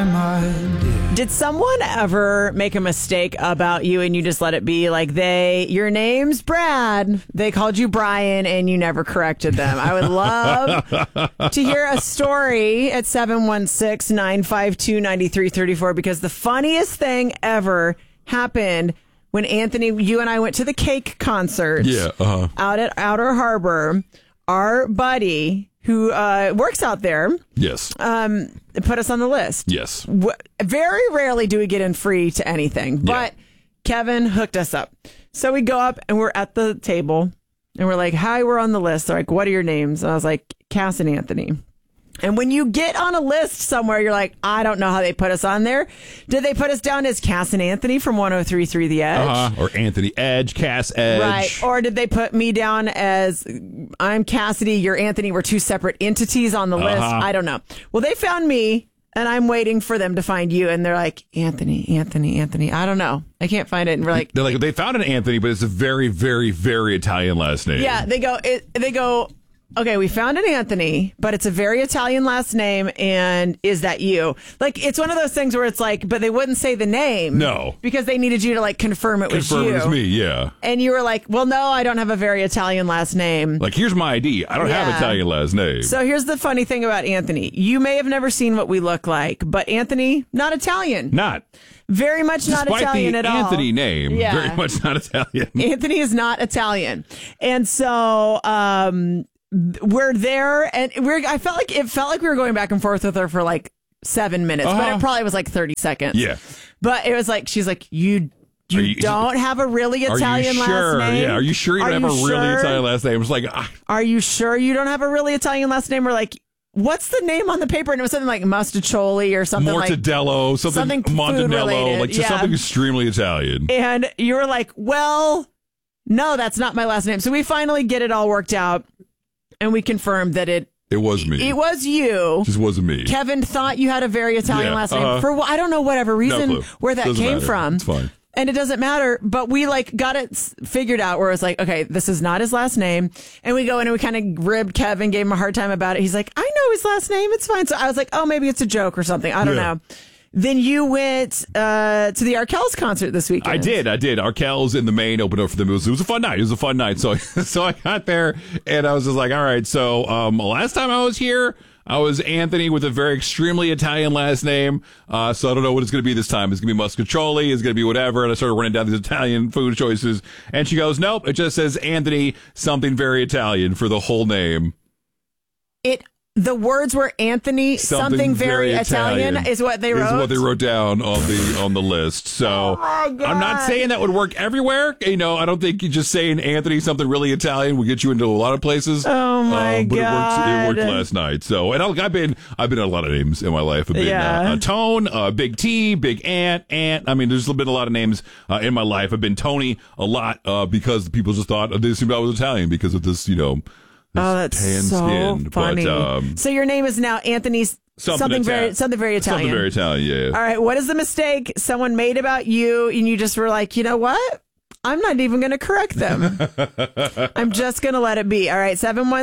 my mind. Yeah. Did someone ever make a mistake about you and you just let it be? Like your name's Brad. They called you Brian and you never corrected them. I would love to hear a story at 716-952-9334 because the funniest thing ever happened when Anthony, you and I went to the Cake concert out at Outer Harbor. Our buddy who works out there, yes, put us on the list. Yes. Very rarely do we get in free to anything, but Kevin hooked us up. So we go up and we're at the table and we're like, hi, we're on the list. They're like, what are your names? And I was like, Cass and Anthony. And when you get on a list somewhere, you're like, I don't know how they put us on there. Did they put us down as Cass and Anthony from 103.3 The Edge? Or Anthony Edge, Cass Edge. Right. Or did they put me down as I'm Cassidy, you're Anthony, we're two separate entities on the list? I don't know. Well, they found me, and I'm waiting for them to find you. And they're like, Anthony. I don't know. I can't find it. And we're like, they found an Anthony, but it's a very, very, very Italian last name. Yeah, they go, okay, we found an Anthony, but it's a very Italian last name, and is that you? Like, it's one of those things where it's like, but they wouldn't say the name. No. Because they needed you to, like, confirm it was you. Confirm it was me, yeah. And you were like, well, no, I don't have a very Italian last name. Like, here's my ID. I don't have Italian last name. So here's the funny thing about Anthony. You may have never seen what we look like, but Anthony, not Italian. Not. Very much not Italian at all. Despite the Anthony name, very much not Italian. Anthony is not Italian. And so, we're there, and I felt like we were going back and forth with her for like 7 minutes, but it probably was like 30 seconds. Yeah. But it was like, she's like, you don't have a really Italian last name? Yeah. Are you sure you don't have a really Italian last name? It's like, are you sure you don't have a really Italian last name? We're like, what's the name on the paper? And it was something like Mustacholi or something Mortadello, like something Montanello, like just something extremely Italian. And you were like, well, no, that's not my last name. So we finally get it all worked out. And we confirmed that it was me. It was you. It just wasn't me. Kevin thought you had a very Italian last name for I don't know whatever reason where that came from. It's fine. And it doesn't matter. But we like got it figured out where it's like, okay, this is not his last name. And we go in and we kind of ribbed Kevin, gave him a hard time about it. He's like, I know his last name. It's fine. So I was like, oh, maybe it's a joke or something. I don't know. Then you went to the Arkells concert this weekend. I did. Arkells in the main opened up for them. It was a fun night. So I got there and I was just like, all right. So last time I was here, I was Anthony with a very extremely Italian last name. So I don't know what it's going to be this time. It's going to be Muscaccioli. It's going to be whatever. And I started running down these Italian food choices. And she goes, nope, it just says Anthony, something very Italian for the whole name. The words were Anthony, something very Italian is what they wrote. Is what they wrote down on the list. So I'm not saying that would work everywhere. You know, I don't think you just saying Anthony, something really Italian will get you into a lot of places. Oh my but God. It worked last night. So, and I've been a lot of names in my life. I've been Tone, Big T, Big Ant. I mean, there's been a lot of names in my life. I've been Tony a lot because people just thought I was Italian because of this, you know. That's so skin, funny. But, so your name is now Anthony something very Italian. Something very Italian, yeah. All right, what is the mistake someone made about you and you just were like, you know what? I'm not even going to correct them. I'm just going to let it be. All right,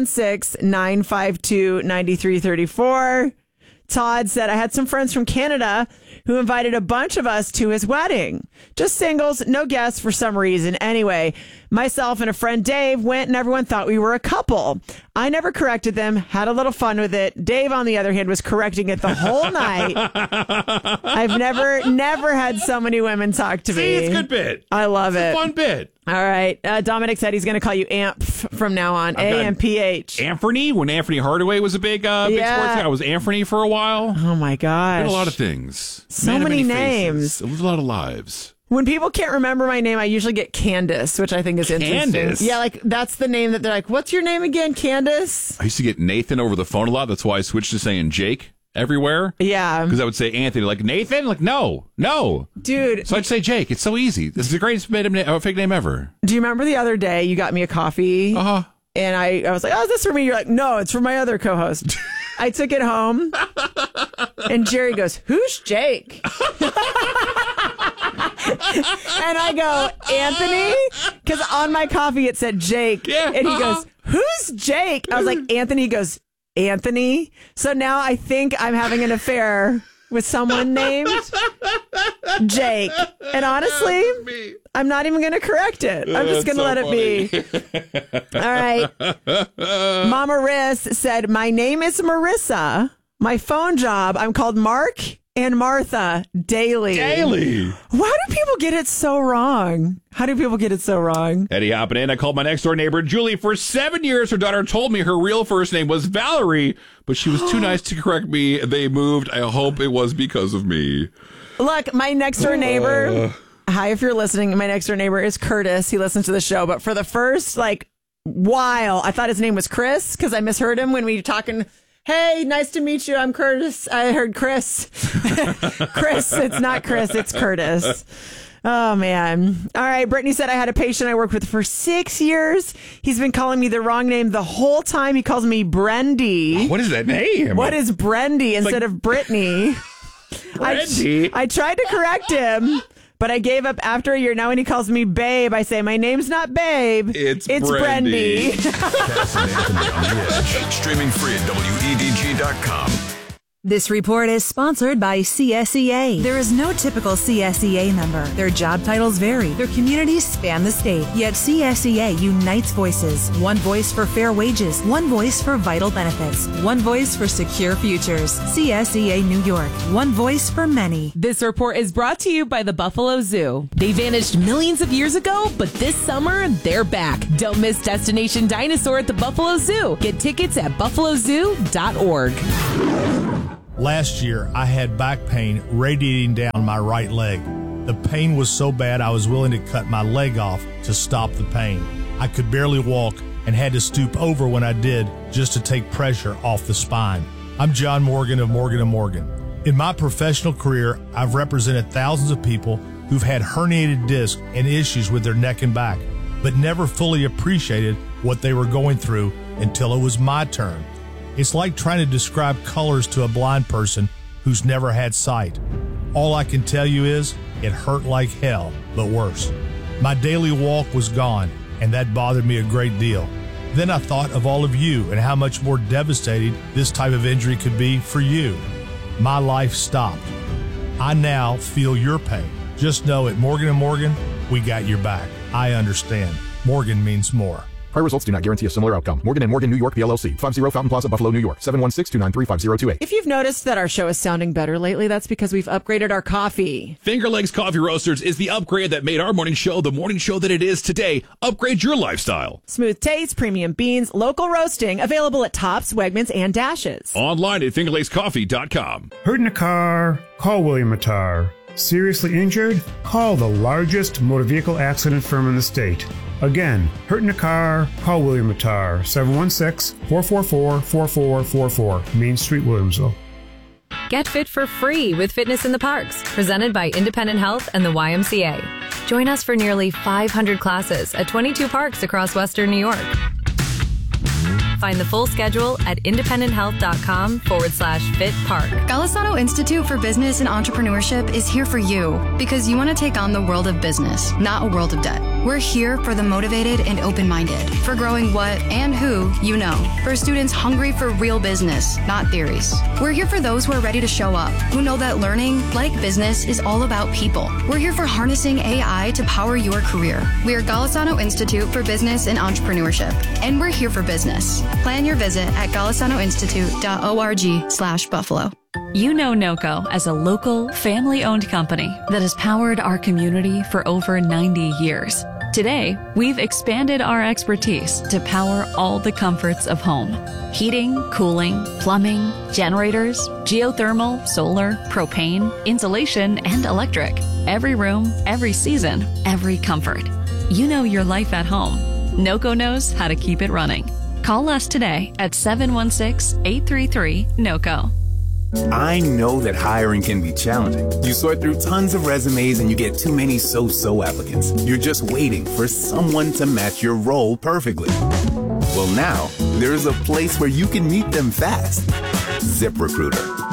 716-952-9334. Todd said, I had some friends from Canada who invited a bunch of us to his wedding. Just singles, no guests for some reason. Anyway, myself and a friend Dave went and everyone thought we were a couple. I never corrected them, had a little fun with it. Dave, on the other hand, was correcting it the whole night. I've never had so many women talk to me. See, it's a good bit. I love it. It's a fun bit. All right. Dominic said he's going to call you Amp from now on. A-M-P-H. Anthony, when Anthony Hardaway was a big sports guy. I was Anthony for a while. Oh, my gosh. Did a lot of things. So many names. It was a lot of lives. When people can't remember my name, I usually get Candace, which I think is interesting. Candace? Yeah, like that's the name that they're like, what's your name again, Candace? I used to get Nathan over the phone a lot. That's why I switched to saying Jake everywhere. Yeah. Because I would say Anthony, like Nathan? Like, no. Dude. So I'd say Jake. It's so easy. This is the greatest fake name ever. Do you remember the other day you got me a coffee? Uh-huh. And I was like, oh, is this for me? You're like, no, it's for my other co-host. I took it home, and Jerry goes, who's Jake? And I go, Anthony? Because on my coffee it said Jake. Yeah, and he goes, who's Jake? I was like, Anthony. He goes, Anthony? So now I think I'm having an affair with someone named Jake. And honestly, I'm not even going to correct it. I'm just going to let it be. All right. Mama Riss said, my name is Marissa. My phone job, I'm called Mark and Martha daily. Why do people get it so wrong? How do people get it so wrong? Eddie hopping in. I called my next door neighbor, Julie, for 7 years. Her daughter told me her real first name was Valerie, but she was too nice to correct me. They moved. I hope it was because of me. Look, my next door neighbor, hi, if you're listening, my next door neighbor is Curtis. He listens to the show, but for the first while, I thought his name was Chris because I misheard him when we were talking. Hey, nice to meet you. I'm Curtis. I heard Chris. Chris, it's not Chris, it's Curtis. Oh, man. All right. Brittany said I had a patient I worked with for 6 years. He's been calling me the wrong name the whole time. He calls me Brendy. What is that name? What is Brendy instead of Brittany? I tried to correct him, but I gave up after a year. Now when he calls me Babe, I say, my name's not Babe. It's Brendy. Streaming free at WEDG.com. This report is sponsored by CSEA. There is no typical CSEA member. Their job titles vary. Their communities span the state. Yet CSEA unites voices. One voice for fair wages. One voice for vital benefits. One voice for secure futures. CSEA New York. One voice for many. This report is brought to you by the Buffalo Zoo. They vanished millions of years ago, but this summer, they're back. Don't miss Destination Dinosaur at the Buffalo Zoo. Get tickets at buffalozoo.org. Last year, I had back pain radiating down my right leg. The pain was so bad I was willing to cut my leg off to stop the pain. I could barely walk and had to stoop over when I did just to take pressure off the spine. I'm John Morgan of Morgan & Morgan. In my professional career, I've represented thousands of people who've had herniated discs and issues with their neck and back, but never fully appreciated what they were going through until it was my turn. It's like trying to describe colors to a blind person who's never had sight. All I can tell you is it hurt like hell, but worse. My daily walk was gone, and that bothered me a great deal. Then I thought of all of you and how much more devastating this type of injury could be for you. My life stopped. I now feel your pain. Just know at Morgan & Morgan, we got your back. I understand. Morgan means more. Prior results do not guarantee a similar outcome. Morgan & Morgan, New York, PLLC. 50 Fountain Plaza, Buffalo, New York. 716-293-5028. If you've noticed that our show is sounding better lately, that's because we've upgraded our coffee. Finger Lakes Coffee Roasters is the upgrade that made our morning show the morning show that it is today. Upgrade your lifestyle. Smooth taste, premium beans, local roasting, available at Tops, Wegmans, and Dashes. Online at fingerlakescoffee.com. Hurt in a car? Call William Attar. Seriously injured? Call the largest motor vehicle accident firm in the state. Again, hurt in a car? Call William Attar, 716-444-4444, Main Street, Williamsville. Get fit for free with Fitness in the Parks, presented by Independent Health and the YMCA. Join us for nearly 500 classes at 22 parks across Western New York. Find the full schedule at independenthealth.com/fit-park. Golisano Institute for Business and Entrepreneurship is here for you because you want to take on the world of business, not a world of debt. We're here for the motivated and open-minded, for growing what and who you know, for students hungry for real business, not theories. We're here for those who are ready to show up, who know that learning, like business, is all about people. We're here for harnessing AI to power your career. We are Golisano Institute for Business and Entrepreneurship, and we're here for business. Plan your visit at golisanoinstitute.org/Buffalo. You know NOCO as a local, family-owned company that has powered our community for over 90 years. Today, we've expanded our expertise to power all the comforts of home. Heating, cooling, plumbing, generators, geothermal, solar, propane, insulation, and electric. Every room, every season, every comfort. You know your life at home. NOCO knows how to keep it running. Call us today at 716-833-NOCO. I know that hiring can be challenging. You sort through tons of resumes and you get too many so-so applicants. You're just waiting for someone to match your role perfectly. Well, now, there's a place where you can meet them fast. ZipRecruiter.